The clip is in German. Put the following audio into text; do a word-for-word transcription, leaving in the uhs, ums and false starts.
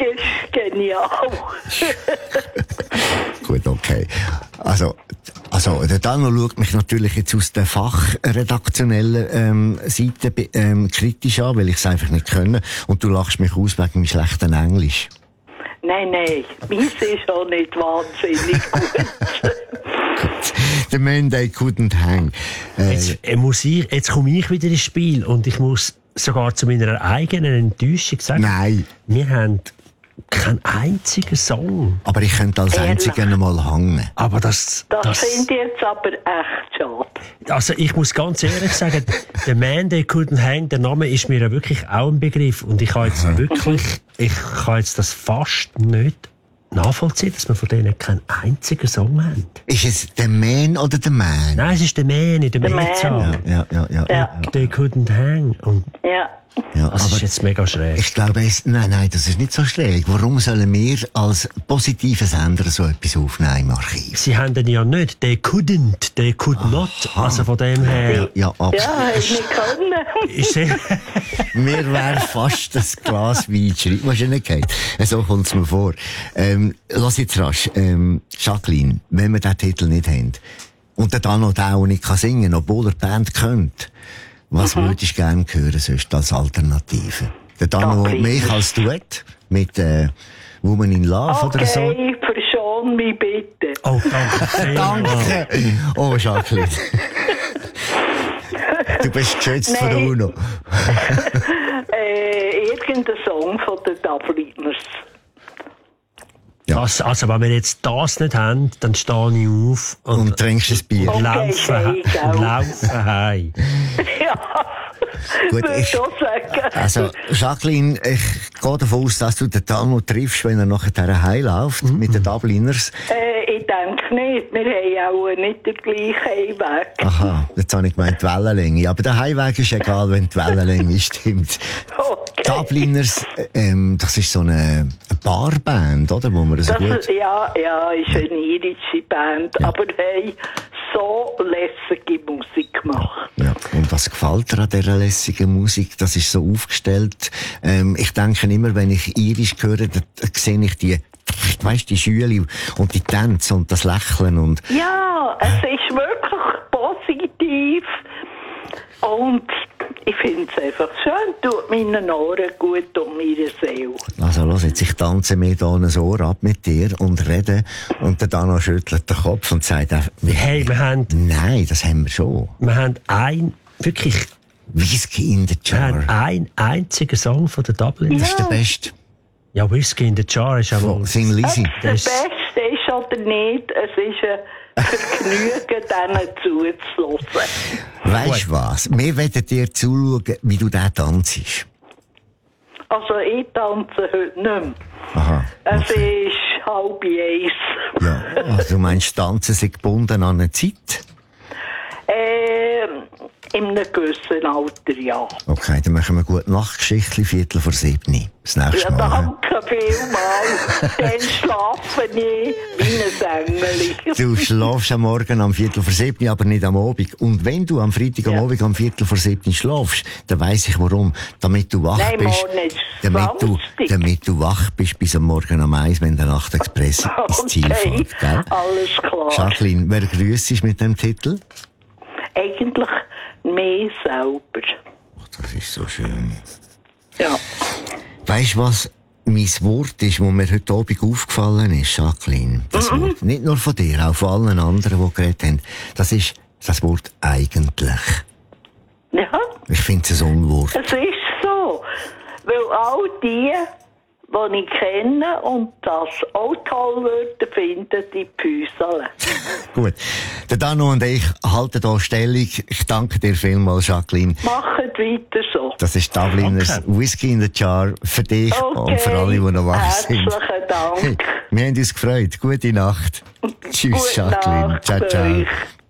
ist genial. Gut, okay. Also, also der Dano schaut mich natürlich jetzt aus der fachredaktionellen ähm, Seite ähm, kritisch an, weil ich es einfach nicht können. Und du lachst mich aus wegen meinem schlechten Englisch. Nein, nein, meins ist auch nicht wahnsinnig gut. The Man They Couldn't Hang. Äh, Jetzt, äh, muss ich, jetzt komme ich wieder ins Spiel und ich muss sogar zu meiner eigenen Enttäuschung sagen, Nein. Wir haben keinen einzigen Song. Aber ich könnte als einziger mal hängen. Aber das... Das, das finde ich jetzt aber echt schade. Also ich muss ganz ehrlich sagen, The Man They Couldn't Hang, der Name ist mir ja wirklich auch ein Begriff und ich habe jetzt Aha. wirklich, ich kann jetzt das fast nicht nachvollziehen, dass wir von denen keinen einzigen Song haben. Ist es The Man oder The Man? Nein, es ist The Man in der The Mehrzahl. Ja, ja, ja. Ja. ja. They Couldn't Hang. Und Ja. ja das aber ist jetzt mega schräg. ich glaube, es, nein, nein, das ist nicht so schräg. Warum sollen wir als positiver Sender so etwas aufnehmen im Archiv? Sie haben den ja nicht. They couldn't, they could not. Aha. Also von dem her... Ja, absolut. Ja, hätte ich nicht können. Ist sehr Mir wäre fast das Glas Wein Schreibmaschine gefallen. So kommt es mir vor. Ähm, lass jetzt rasch. Ähm, Jacqueline, wenn wir diesen Titel nicht haben und der Dano den auch nicht kann singen, obwohl er die Band kennt, was Mhm. würdest du gerne hören sonst als Alternative? Der Dano Jacqueline. mich als Duett mit äh, Woman in Love oder so? Okay, verschon mich bitte. Oh, danke. sehr. Danke! Oh, Jacqueline. Du bist geschätzt von Nein. UNO. Äh, irgendein Song von den Dubliners. Das, also, wenn wir jetzt das nicht haben, dann stehe ich auf und, Und trinkst ein Bier. und Okay, laufe, hey, he- und gell. laufe heim. Ja, Gut, würde ich- ich auch sagen. Also, Jacqueline, ich gehe davon aus, dass du den Dano triffst, wenn er nachher heimläuft mit den Dubliners. Äh, ich denke nicht. Wir haben auch nicht den gleichen Heimweg. Aha, jetzt habe ich gemeint die Wellenlänge. Aber der Heimweg ist egal, wenn die Wellenlänge stimmt. Okay. Dubliners, ähm, das ist so eine, eine Barband, oder? Wo man so Das, gut... ja, ja, ist eine irische Band, Ja. aber hey, so lässige Musik gemacht. Ja, und was gefällt dir an dieser lässigen Musik? Das ist so aufgestellt. Ähm, ich denke immer, wenn ich Irisch höre, da, da sehe ich die, weißt, die Schüle und die Tänze und das Lächeln und... Ja, es ist wirklich positiv und ich finde es einfach schön, tut meinen Ohren gut und meiner Seele. Also los, jetzt, ich tanze mir da ein Ohr ab mit dir und rede und der Dano schüttelt den Kopf und sagt einfach, Hey, wir haben, nein, das haben wir schon. wir haben ein, wirklich, Whisky in the wir Jar. haben einen einzigen Song von den Dubliners. Das ist der beste. Ja, Whisky in the Jar ist aber... Von Sing Lizzy. Ob es der Das- Beste ist oder nicht, es ist ein Vergnügen, denen zuzuhören. Weißt du was? Wir werden dir zuschauen, wie du den tanzt. Also ich tanze heute nicht mehr. Aha. Es Okay. ist halb eins. Ja, also du meinst, tanzen sind gebunden an eine Zeit? Ähm, in einem gewissen Alter, ja. Okay, dann machen wir gut Nachtgeschichtli, Viertel vor sieben. Das nächste Ja, Mal. hä? danke vielmals. Dann schlafe ich wie ein Engel. Du schläfst am Morgen am Viertel vor sieben, aber nicht am Abend. Und wenn du am Freitag am Ja. Abend am Viertel vor sieben schläfst, dann weiss ich warum. Damit du wach Nein, bist. morgen ist Damit du, Samstag. damit du wach bist bis am Morgen um eins, wenn der Nachtexpress ins Ziel Okay, fährt, gell? alles klar. Jacqueline, wer grüßt ist mit dem Titel? Eigentlich mehr selber. Oh, das ist so schön. Ja. Weisst du, was mein Wort ist, das mir heute Abend aufgefallen ist, Jacqueline? Das Mhm. Wort. Nicht nur von dir, auch von allen anderen, die geredet haben. Das ist das Wort eigentlich. Ja, Ich finde es ein Unwort. es ist so. Weil all die, die ich kenne und das auch toll würden, finden die Füße. Gut. Der Dano und ich halten hier Stellung. Ich danke dir vielmals, Jacqueline. Macht weiter so. Das ist Dubliners Okay. Whisky in the Jar für dich Okay. und für alle, die noch wach sind. Herzlichen Dank. Hey, wir haben uns gefreut. Gute Nacht. Tschüss, Gute Jacqueline. Nacht Ciao, ciao. euch.